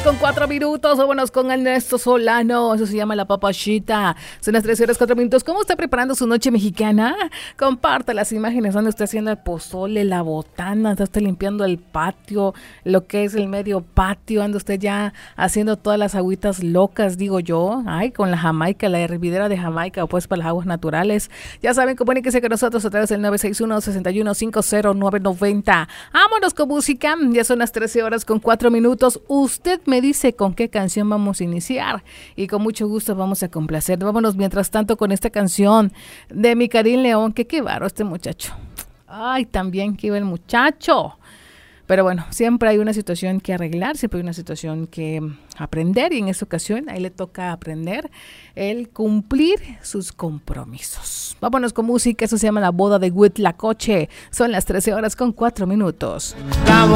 con 4 minutos. Vámonos con Ernesto Solano. Eso se llama La Papachita. Son las 13 horas 4 minutos. ¿Cómo está preparando su noche mexicana? Comparta las imágenes donde está haciendo el pozole, la botana, está usted limpiando el patio, lo que es el medio patio. Anda usted ya haciendo todas las agüitas locas, digo yo. Ay, con la Jamaica, la hervidera de Jamaica, pues para las aguas naturales. Ya saben, comuníquense con nosotros a través del 961-61-50990. Vámonos con música. Ya son las 13 horas con 4 minutos. Usted me dice con qué canción vamos a iniciar y con mucho gusto vamos a complacer. Vámonos mientras tanto con esta canción de mi Karim León, que qué baro este muchacho. Ay, también que iba el muchacho. Pero bueno, siempre hay una situación que arreglar, siempre hay una situación que aprender y en esta ocasión ahí le toca aprender el cumplir sus compromisos. Vámonos con música, eso se llama La Boda de Huitlacoche. Son las 13 horas con 4 minutos. La